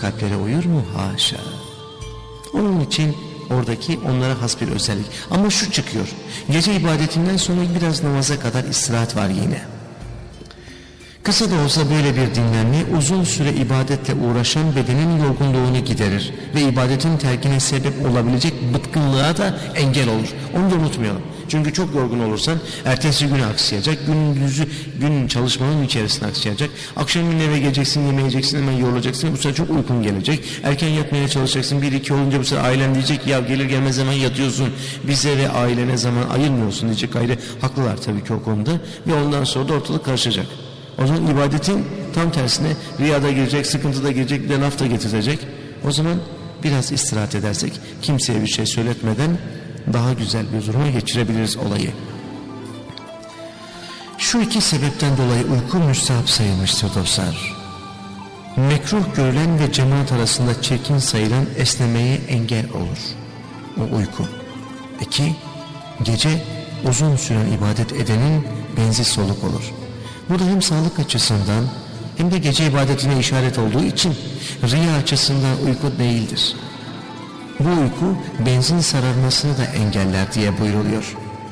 kalplere uyur mu? Haşa. Onun için oradaki onlara has bir özellik. Ama şu çıkıyor. Gece ibadetinden sonra biraz namaza kadar istirahat var yine. Kısa da olsa böyle bir dinlenme uzun süre ibadetle uğraşan bedenin yorgunluğunu giderir ve ibadetin terkine sebep olabilecek bıkkınlığa da engel olur. Onu da unutmayalım. Çünkü çok yorgun olursan ertesi güne aksayacak, gün çalışmanın içerisine aksayacak. Akşam eve geleceksin, yemeğe yiyeceksin, hemen yorulacaksın, bu sefer çok uykun gelecek. Erken yatmaya çalışacaksın, 1-2 olunca bu sefer ailen diyecek ya gelir gelmez hemen yatıyorsun, bize ve ailene zaman ayırmıyorsun diyecek. Aile haklılar tabii ki o konuda ve ondan sonra da ortalık karışacak. O zaman ibadetin tam tersine riyada girecek, sıkıntıda girecek, bir de laf da getirecek. O zaman biraz istirahat edersek, kimseye bir şey söyletmeden daha güzel bir duruma geçirebiliriz olayı. Şu iki sebepten dolayı uyku müstahap sayılmıştır dostlar. Mekruh görülen ve cemaat arasında çirkin sayılan esnemeye engel olur. O uyku. 2. Gece uzun süren ibadet edenin benzi soluk olur. Bu da hem sağlık açısından hem de gece ibadetine işaret olduğu için riya açısından uyku değildir. Bu uyku benzin sararmasını da engeller diye buyruluyor.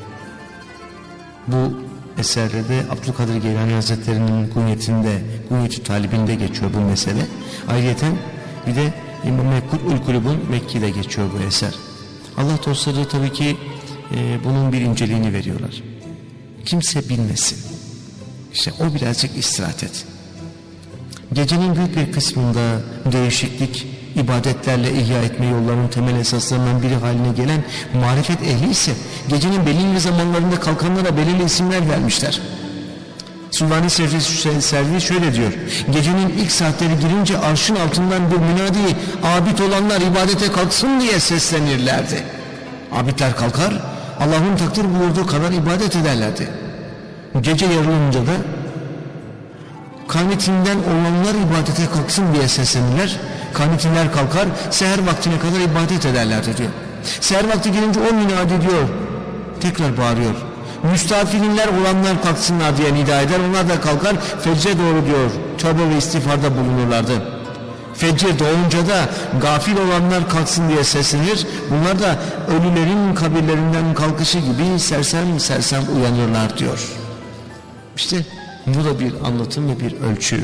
Bu eserlerde Abdülkadir Geylani Hazretleri'nin Gunyet-i Talib'inde geçiyor bu mesele. Ayrıca bir de İmam Mekkul Kulüb'ün Mekki'de geçiyor bu eser. Allah dostları tabii ki bunun bir inceliğini veriyorlar. Kimse bilmesin. İşte o birazcık istirahat et. Gecenin büyük bir kısmında değişiklik, ibadetlerle ihya etme yollarının temel esaslarından biri haline gelen marifet ehli ise gecenin belirli zamanlarında kalkanlara belirli isimler vermişler. Sultani Servi şöyle diyor: gecenin ilk saatleri girince arşın altından bir münadi abid olanlar ibadete kalksın diye seslenirlerdi. Abidler kalkar, Allah'ın takdir buyurduğu kadar ibadet ederlerdi. Gece yarılınca da kanitinden olanlar ibadete kalksın diye seslenirler. Kanitinler kalkar, seher vaktine kadar ibadet ederlerdi diyor. Seher vakti gelince o münadi diyor, tekrar bağırıyor. Müstafirinler olanlar kalksınlar diye nida eder. Onlar da kalkar, fecre doğru diyor, tövbe ve istiğfarda bulunurlardı. Fecir doğunca da gafil olanlar kalksın diye seslenir. Bunlar da ölülerin kabirlerinden kalkışı gibi sersem sersem uyanırlar diyor. İşte bu da bir anlatım ve bir ölçü.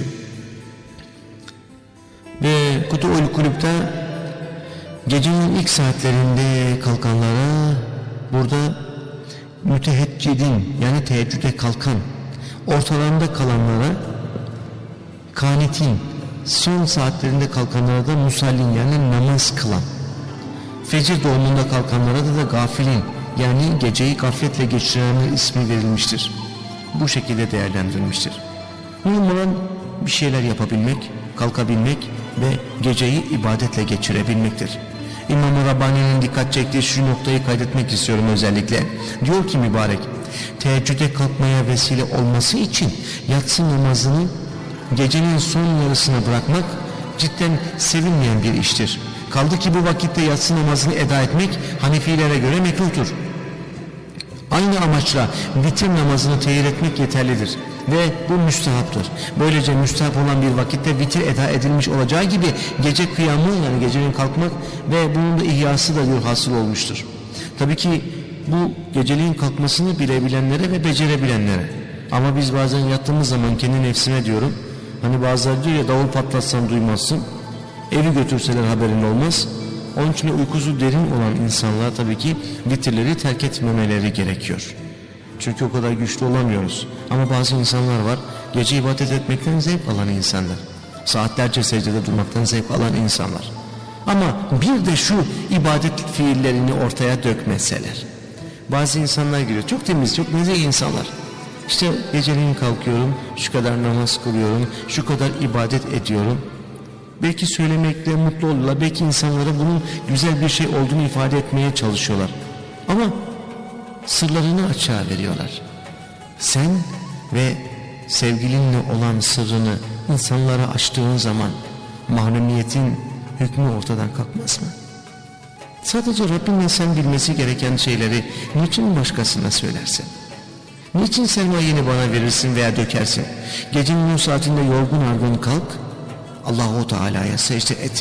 Ve Kutu-ul Kulüp'te gecenin ilk saatlerinde kalkanlara, burada müteheccidin yani teheccüde kalkan, ortalarında kalanlara kanitin, son saatlerinde kalkanlara da musallin yani namaz kılan, fecir doğumunda kalkanlara da gafilin yani geceyi gafletle geçirenler ismi verilmiştir. Bu şekilde değerlendirilmiştir. Mühim olan bir şeyler yapabilmek, kalkabilmek ve geceyi ibadetle geçirebilmektir. İmam-ı Rabbani'nin dikkat çektiği şu noktayı kaydetmek istiyorum özellikle. Diyor ki mübarek, teheccüde kalkmaya vesile olması için yatsı namazını gecenin son yarısına bırakmak cidden sevilmeyen bir iştir. Kaldı ki bu vakitte yatsı namazını eda etmek Hanefilere göre mekruhtur. Aynı amaçla vitir namazını tehir etmek yeterlidir ve bu müstehaptır. Böylece müstehap olan bir vakitte vitir eda edilmiş olacağı gibi gece kıyamı yani gecenin kalkmak ve bunun da ihyası da diyor hasıl olmuştur. Tabii ki bu geceliğin kalkmasını bilebilenlere ve becerebilenlere. Ama biz bazen yattığımız zaman kendi nefsime diyorum, hani bazıları diyor ya davul patlatsan duymazsın, evi götürseler haberin olmaz. Onun için uykusu derin olan insanlar tabii ki vitirleri terk etmemeleri gerekiyor. Çünkü o kadar güçlü olamıyoruz. Ama bazı insanlar var, gece ibadet etmekten zevk alan insanlar. Saatlerce secdede durmaktan zevk alan insanlar. Ama bir de şu ibadet fiillerini ortaya dökmeseler. Bazı insanlar giriyor, çok temiz, çok nezih insanlar. İşte geceleyin kalkıyorum, şu kadar namaz kılıyorum, şu kadar ibadet ediyorum. Belki söylemekle mutlu olurlar, belki insanlara bunun güzel bir şey olduğunu ifade etmeye çalışıyorlar. Ama sırlarını açığa veriyorlar. Sen ve sevgilinle olan sırrını insanlara açtığın zaman mahrumiyetin hükmü ortadan kalkmaz mı? Sadece Rabbinle sen bilmesi gereken şeyleri niçin başkasına söylersin? Niçin sermayeni bana verirsin veya dökersin? Gecenin o saatinde yorgun argın kalk, Allah-u Teala'ya secde et.